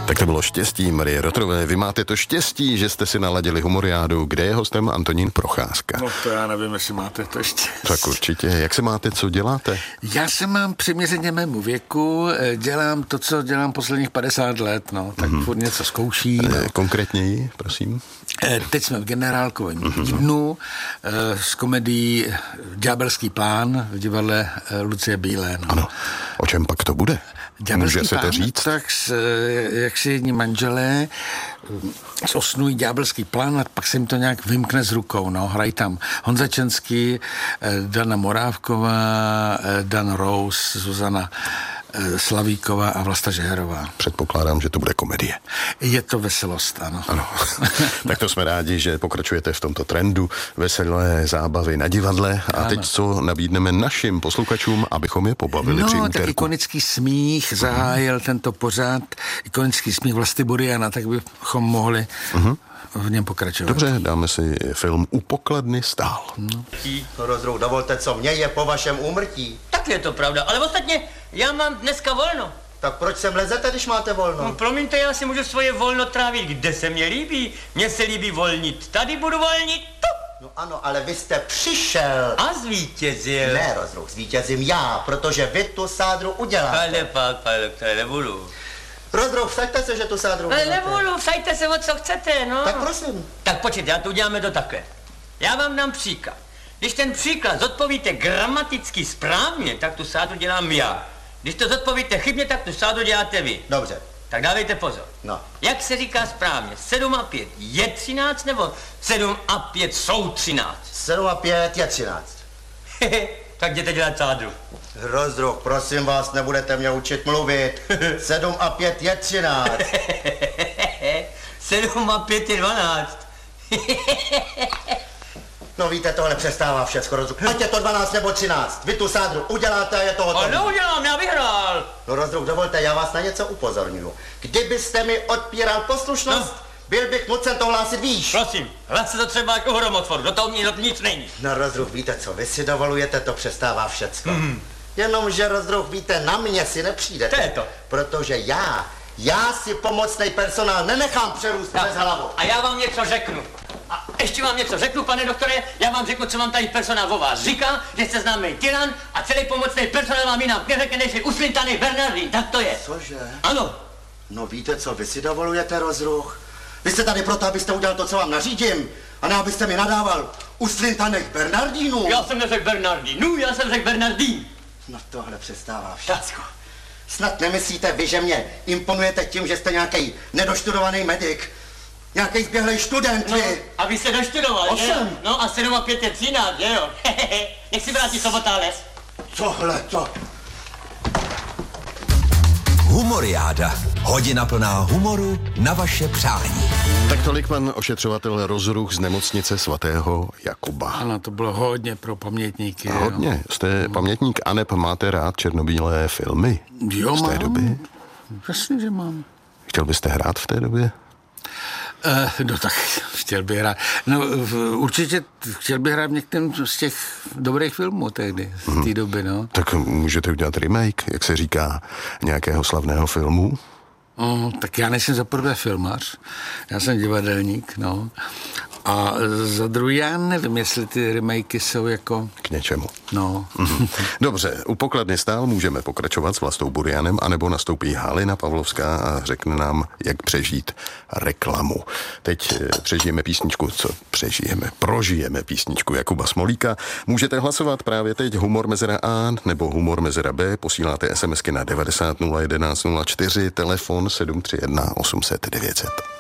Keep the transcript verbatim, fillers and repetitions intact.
Tak to bylo štěstí Marie Rotrové. Vy máte to štěstí, že jste si naladili Humoriádu, kde je hostem Antonín Procházka. No to já nevím, jestli máte to štěstí. Tak určitě. Jak se máte, co děláte? Já se mám přiměřeně mému věku, dělám to, co dělám posledních padesát let, no, tak mm-hmm. furt něco zkouším. E, konkrétněji, prosím. Teď jsme v Generálkovém mm-hmm. dnu s komedií Ďábelský plán v divadle Lucie Bílé. No. Ano. O čem pak to bude? Ďábelský Může se to říct? Tak s, jak si jedni manželé osnují ďábelský plán a pak se jim to nějak vymkne z rukou. No. Hrají tam Honza Čenský, Dana Morávková, Dan Rous, Zuzana Slavíková a Vlasta Žeherová. Předpokládám, že to bude komedie. Je to veselost, ano. Ano. Tak to jsme rádi, že pokračujete v tomto trendu veselé zábavy na divadle. A ano. Teď co nabídneme našim posluchačům, abychom je pobavili no, při úterku. úterku. Tak ikonický smích zahájil uh-huh. tento pořád. Ikonický smích Vlasty Buriana, tak bychom mohli uh-huh. v něm pokračovat. Dobře, dáme si film U pokladny stál. No. Rozdruh, dovolte, co mě je po vašem úmrtí. Tak je to pravda, ale ostatně já mám dneska volno. Tak proč sem lezete, když máte volno? No, promiňte, já si můžu svoje volno trávit, kde se mě líbí. Mně se líbí volnit. Tady budu volnit. Tu. No ano, ale vy jste přišel. A zvítězil. Ne, Rozdruh, zvítězím já, protože vy tu sádru uděláte. Ale pak, pane doktore, nebudu. Rozdruh, vsaďte se, že tu sádru Ale uděláte. nebudu, vsaďte se, o co chcete, no. Tak prosím. Tak počkejte, já to uděláme to takhle. Já vám dám příklad. Když ten příklad zodpovíte gramaticky správně, tak tu sádru dělám já. Když to zodpovíte chybně, tak tu sádu děláte vy. Dobře. Tak dávejte pozor. No. Jak se říká správně? sedm a pět je třináct nebo sedm a pět jsou třináct? sedm a pět je třináct. Tak jděte dělat sádru. Rozdruh, prosím vás, nebudete mě učit mluvit. sedm a pět je třináct. sedm a pět je dvanáct. No víte, tohle přestává všecko, Rozdruh. Ať je to dvanáct nebo třináct. Vy tu sádru uděláte a je to hotovo. Ale neudělám, já vyhrál. No Rozdruh, dovolte, já vás na něco upozorňuju. Kdybyste mi odpíral poslušnost, no. byl bych nucen to hlásit výš. Prosím, hlas se to třeba jako hromotvoru, do toho nic není. No Rozdruh, víte co, vy si dovolujete, to přestává všecko. Mm. Jenomže Rozdruh, víte, na mě si nepřijdete. To je to. Protože já, já si pomocnej personál nenechám přerůst bez hlavu. A já vám něco řeknu. A ještě vám něco řeknu, pane doktore, já vám řeknu, co vám tady personál o vás říká, že jste známý tyran a celý pomocný personál vám jinak neřekne, než je uslintaný Bernardín, tak to je. Cože? Ano. No víte co, vy si dovolujete, Rozdruh? Vy jste tady proto, abyste udělal to, co vám nařídím, a ne abyste mi nadával uslintaných Bernardínů. Já jsem neřekl Bernardínu, já jsem řekl Bernardín. No tohle přestává všecko. Snad nemyslíte vy, že mě imponujete tím, že jste nějaký nedoštudovaný medic, nějaký zběhlej student, no, vy. A vy jste doštudoval, Osm. No a sedm a pět je třináct, že jo? Nech si vrátí Sobotáles. Tohle to. Humoriáda. Hodina plná humoru na vaše přání. Tak tolik pan ošetřovatel Rozruch z nemocnice svatého Jakuba. Ano, to bylo hodně pro pamětníky. Hodně. Jo. Jste pamětník, aneb máte rád černobílé filmy? Jo, z té mám. doby? Jasně, že mám. Chtěl byste hrát v té době? Uh, no tak chtěl bych hrát. No určitě chtěl bych hrát v některém z těch dobrých filmů tehdy, z té hmm. doby, no. Tak můžete udělat remake, jak se říká, nějakého slavného filmu? Oh, tak já nejsem za prvé filmař, já jsem divadelník, no. A za druhý já nevím, jestli ty remakey jsou jako... K něčemu. No. Dobře, u pokladny stál můžeme pokračovat s Vlastou Burianem, anebo nastoupí Halina Pavlovská a řekne nám, jak přežít reklamu. Teď přežijeme písničku, co přežijeme, prožijeme písničku Jakuba Smolíka. Můžete hlasovat právě teď humor mezera A nebo humor mezera B, posíláte SMSky na devadesát nula jedenáct nula čtyři, telefon sedm tři jedna osm set devět set.